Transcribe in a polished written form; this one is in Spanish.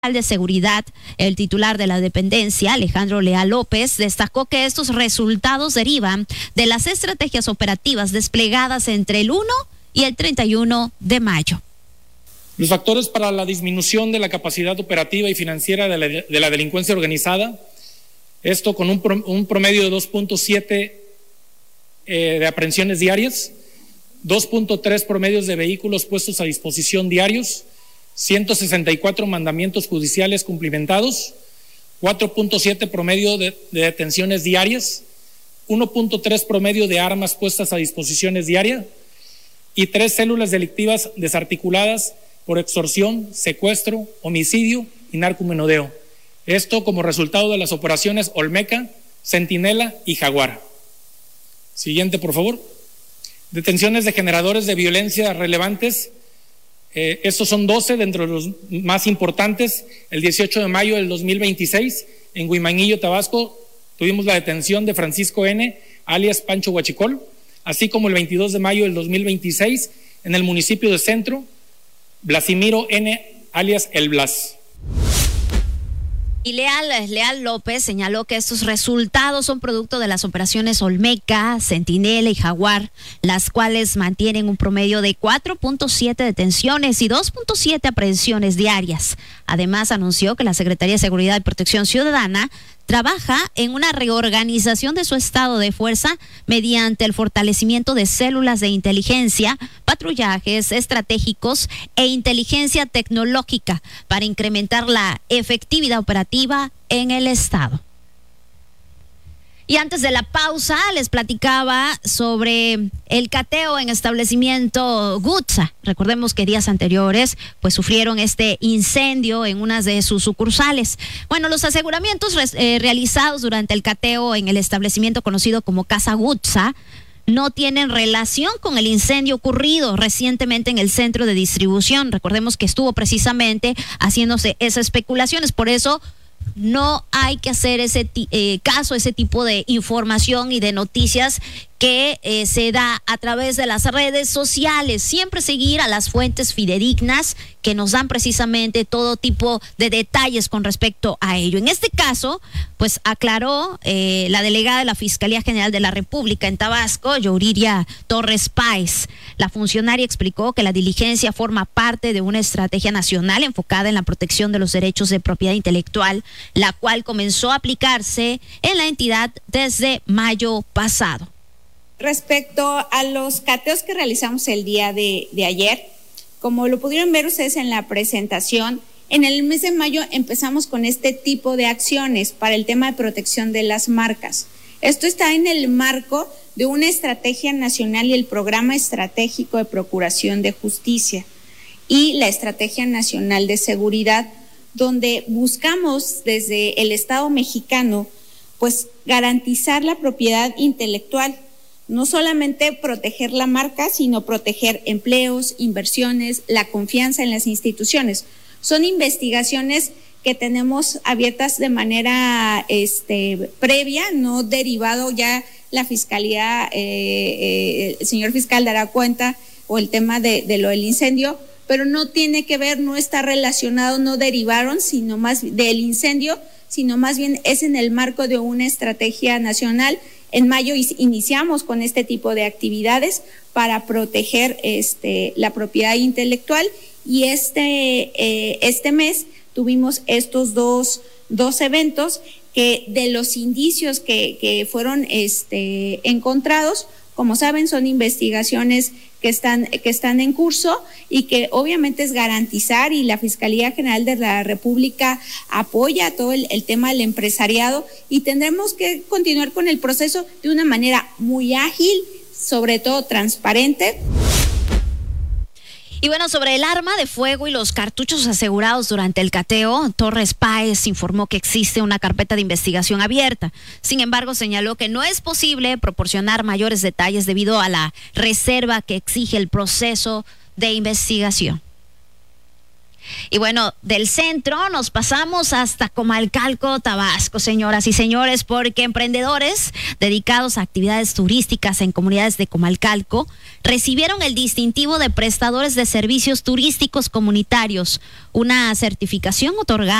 de Seguridad, el titular de la dependencia, Alejandro Leal López, destacó que estos resultados derivan de las estrategias operativas desplegadas entre el 1 y el 31 de mayo. Los factores para la disminución de la capacidad operativa y financiera de la delincuencia organizada, esto con un promedio de 2.7 de aprehensiones diarias, 2.3 promedios de vehículos puestos a disposición diarios, 164 mandamientos judiciales cumplimentados, 4.7 promedio de detenciones diarias, 1.3 promedio de armas puestas a disposiciones diarias y 3 células delictivas desarticuladas por extorsión, secuestro, homicidio y narcomenudeo. Esto como resultado de las operaciones Olmeca, Centinela y Jaguar. Siguiente, por favor. Detenciones de generadores de violencia relevantes. Estos son 12 dentro de los más importantes. El 18 de mayo del 2026, en Huimanguillo, Tabasco, tuvimos la detención de Francisco N., alias Pancho Huachicol, así como el 22 de mayo del 2026, en el municipio de Centro, Blasimiro N., alias El Blas. Y Leal López señaló que estos resultados son producto de las operaciones Olmeca, Centinela y Jaguar, las cuales mantienen un promedio de 4.7 detenciones y 2.7 aprehensiones diarias. Además, anunció que la Secretaría de Seguridad y Protección Ciudadana trabaja en una reorganización de su estado de fuerza mediante el fortalecimiento de células de inteligencia, patrullajes estratégicos e inteligencia tecnológica para incrementar la efectividad operativa en el estado. Y antes de la pausa les platicaba sobre el cateo en establecimiento Gutsa. Recordemos que días anteriores pues sufrieron este incendio en una de sus sucursales. Bueno, los aseguramientos realizados durante el cateo en el establecimiento conocido como Casa Gutsa no tienen relación con el incendio ocurrido recientemente en el centro de distribución. Recordemos que estuvo precisamente haciéndose esas especulaciones, por eso no hay que hacer ese tipo de información y de noticias que se da a través de las redes sociales. Siempre seguir a las fuentes fidedignas que nos dan precisamente todo tipo de detalles con respecto a ello. En este caso, pues aclaró la delegada de la Fiscalía General de la República en Tabasco, Yuriria Torres Páez. La funcionaria explicó que la diligencia forma parte de una estrategia nacional enfocada en la protección de los derechos de propiedad intelectual, la cual comenzó a aplicarse en la entidad desde mayo pasado. Respecto a los cateos que realizamos el día de ayer, como lo pudieron ver ustedes en la presentación, en el mes de mayo empezamos con este tipo de acciones para el tema de protección de las marcas. Esto está en el marco de una estrategia nacional y el Programa Estratégico de Procuración de Justicia y la Estrategia Nacional de Seguridad, donde buscamos desde el Estado mexicano pues garantizar la propiedad intelectual. No solamente proteger la marca, sino proteger empleos, inversiones, la confianza en las instituciones. Son investigaciones que tenemos abiertas de manera previa, no derivado ya la fiscalía, el señor fiscal dará cuenta o el tema de lo del incendio, pero no tiene que ver, no está relacionado, no derivaron sino más del incendio, sino más bien es en el marco de una estrategia nacional. En mayo iniciamos con este tipo de actividades para proteger la propiedad intelectual y este mes tuvimos estos dos eventos que de los indicios que fueron encontrados, como saben, son investigaciones que están en curso y que obviamente es garantizar, y la Fiscalía General de la República apoya todo el tema del empresariado, y tendremos que continuar con el proceso de una manera muy ágil, sobre todo transparente. Y bueno, sobre el arma de fuego y los cartuchos asegurados durante el cateo, Torres Páez informó que existe una carpeta de investigación abierta. Sin embargo, señaló que no es posible proporcionar mayores detalles debido a la reserva que exige el proceso de investigación. Y bueno, del centro nos pasamos hasta Comalcalco, Tabasco, señoras y señores, porque emprendedores dedicados a actividades turísticas en comunidades de Comalcalco recibieron el distintivo de prestadores de servicios turísticos comunitarios, una certificación otorgada